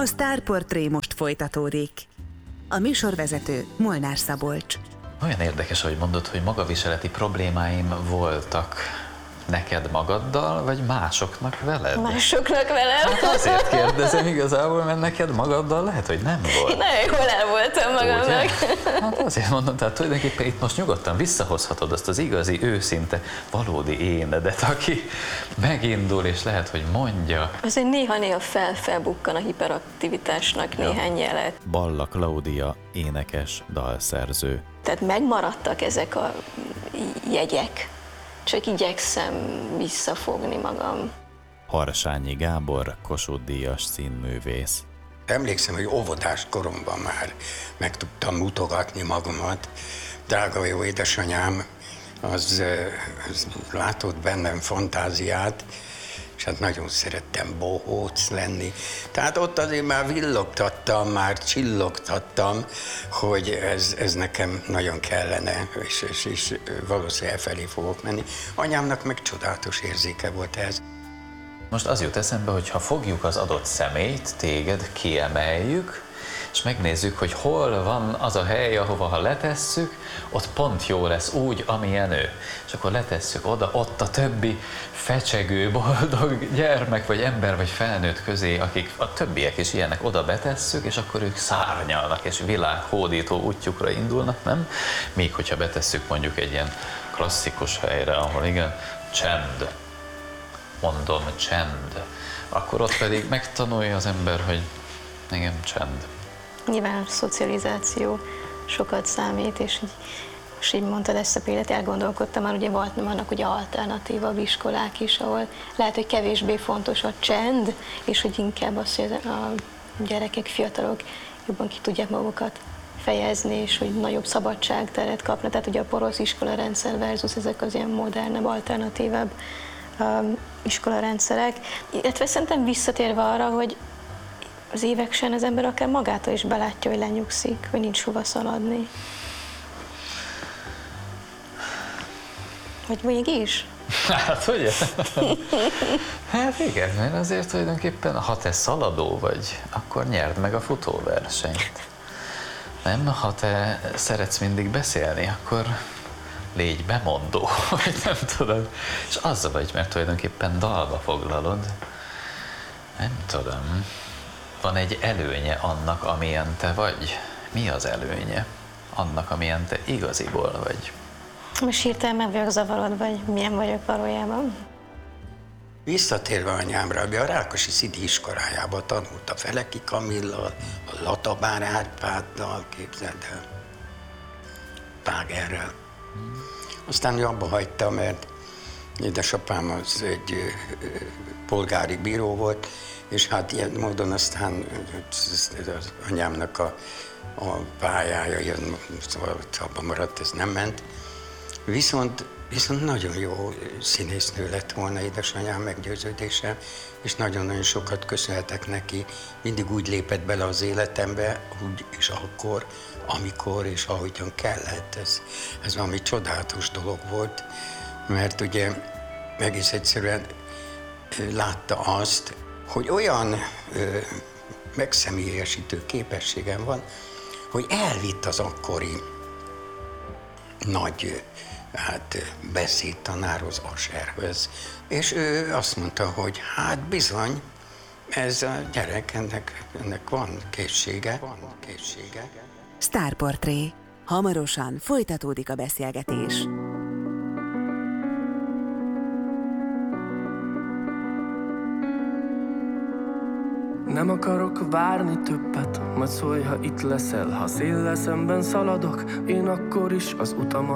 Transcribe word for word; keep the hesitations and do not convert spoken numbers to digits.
A Sztárportré most folytatódik. A műsorvezető Molnár Szabolcs. Olyan érdekes, hogy mondod, hogy magaviseleti problémáim voltak. Neked magaddal, vagy másoknak veled? Másoknak velem. Hát azért kérdezem igazából, mert neked magaddal lehet, hogy nem volt. Én nagyon jól el voltam magamnak. Hát azért mondom, tehát tulajdonképpen itt most nyugodtan visszahozhatod azt az igazi, őszinte, valódi énedet, aki megindul, és lehet, hogy mondja. Azért néha-néha fel-felbukkan a hiperaktivitásnak ja. néhány jelet. Balla Klaudia, énekes, dalszerző. Tehát megmaradtak ezek a jegyek. Csak igyekszem visszafogni magam. Harsányi Gábor, Kossuth-díjas színművész. Emlékszem, hogy óvodás koromban már meg tudtam mutogatni magamat. Drága jó édesanyám, az, az látott bennem fantáziát, és hát nagyon szerettem bohóc lenni. Tehát ott azért már villogtattam, már csillogtattam, hogy ez, ez nekem nagyon kellene, és, és, és valószínűleg felé fogok menni. Anyámnak meg csodálatos érzéke volt ez. Most az jut eszembe, hogy ha fogjuk az adott személyt, téged kiemeljük, és megnézzük, hogy hol van az a hely, ahova ha letesszük, ott pont jó lesz úgy, amilyen ő. És akkor letesszük oda, ott a többi fecsegő, boldog gyermek, vagy ember, vagy felnőtt közé, akik a többiek is ilyenek, oda betesszük, és akkor ők szárnyalnak, és világhódító útjukra indulnak, nem? Míg hogyha betesszük mondjuk egy ilyen klasszikus helyre, ahol igen, csend, mondom, csend, akkor ott pedig megtanulja az ember, hogy igen, csend. Nyilván a szocializáció sokat számít, és így, és így mondtad ezt a példát, elgondolkodtam már, ugye vannak ugye alternatívabb iskolák is, ahol lehet, hogy kevésbé fontos a csend, és hogy inkább az, hogy a gyerekek, fiatalok jobban ki tudják magukat fejezni, és hogy nagyobb szabadságteret kapnak. Tehát ugye a porosz iskolarendszer versus ezek az ilyen modernebb, alternatívabb um, iskolarendszerek. Illetve szerintem visszatérve arra, hogy az évek során az ember akár magától is belátja, hogy lenyugszik, hogy nincs hova szaladni. Vagy mégis? Hát, ugye? Hát igen, mert azért tulajdonképpen, ha te szaladó vagy, akkor nyerd meg a futóversenyt. Nem? Ha te szeretsz mindig beszélni, akkor légy bemondó, vagy nem tudom. És az vagy, mert tulajdonképpen dalba foglalod. Nem tudom. Van egy előnye annak, amilyen te vagy? Mi az előnye annak, amilyen te igaziból vagy? Most hirtelen meg vagyok zavarodva, vagy milyen vagyok valójában? Visszatérve anyámra, a Rákosi Szidi iskolájában tanult a Feleki Kamillal, a Latabár Árpáddal, képzeld el, Págerrel. Hmm. Aztán ő abba hagyta, mert édesapám az egy polgári bíró volt, és hát ilyen módon aztán az anyámnak a, a pályája ilyen, szóval abban maradt, ez nem ment. Viszont, viszont nagyon jó színésznő lett volna édesanyám meggyőződése, és nagyon-nagyon sokat köszönhetek neki. Mindig úgy lépett bele az életembe, úgy és akkor, amikor és ahogyan kellett. Ez, ez valami csodálatos dolog volt, mert ugye egész egyszerűen látta azt, hogy olyan ö, megszemélyesítő képességem van, hogy elvitt az akkori nagy hát, beszédtanárhoz, Aserhöz, és ő azt mondta, hogy hát bizony, ez a gyerek, ennek, ennek van készsége, van készsége. Sztárportré. Hamarosan folytatódik a beszélgetés. Nem akarok várni többet, majd szólj, ha itt leszel. Ha széllel szemben szaladok, én akkor is az utamat